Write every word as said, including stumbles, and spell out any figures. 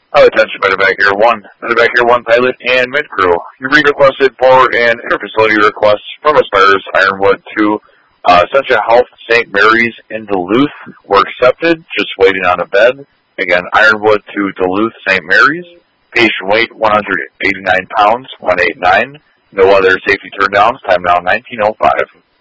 Oh, attention, Medevac Air one, Medevac Air one pilot and mid crew. You requested for an inter-facility request from Aspires Ironwood to uh, Central Health Saint Mary's in Duluth. Were accepted, just waiting on a bed. Again, Ironwood to Duluth Saint Mary's. Patient weight one hundred eighty-nine pounds, one eighty-nine. No other safety turndowns. Time now nineteen oh five.